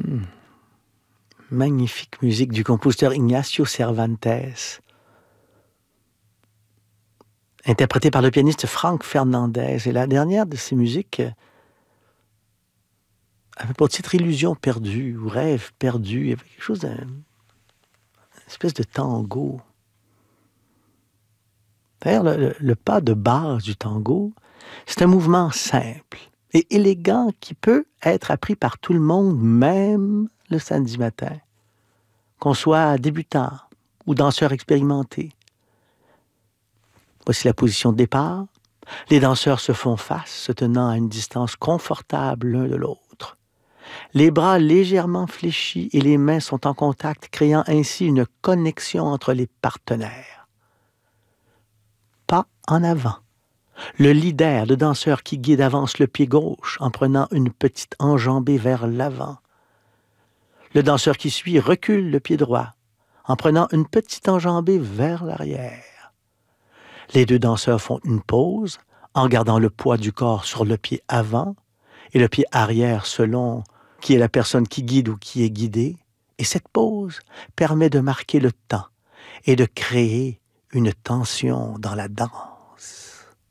Magnifique musique du compositeur Ignacio Cervantes, interprétée par le pianiste Frank Fernandez. Et la dernière de ces musiques avait pour titre Illusion perdue ou Rêve perdu. Il y avait quelque chose d'une espèce de tango. D'ailleurs, le pas de base du tango, c'est un mouvement simple et élégant qui peut être appris par tout le monde, même le samedi matin, qu'on soit débutant ou danseur expérimenté. Voici la position de départ. Les danseurs se font face, se tenant à une distance confortable l'un de l'autre. Les bras légèrement fléchis et les mains sont en contact, créant ainsi une connexion entre les partenaires. Pas en avant. Le leader, le danseur qui guide, avance le pied gauche en prenant une petite enjambée vers l'avant. Le danseur qui suit recule le pied droit en prenant une petite enjambée vers l'arrière. Les deux danseurs font une pause en gardant le poids du corps sur le pied avant et le pied arrière selon qui est la personne qui guide ou qui est guidée. Et cette pause permet de marquer le temps et de créer une tension dans la danse.